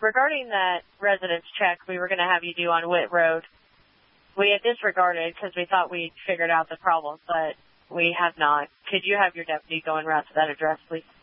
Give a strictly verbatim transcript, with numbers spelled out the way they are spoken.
regarding that residence check we were going to have you do on Witt Road, we had disregarded because we thought we'd figured out the problem, but we have not. Could you have your deputy go en route to that address, please?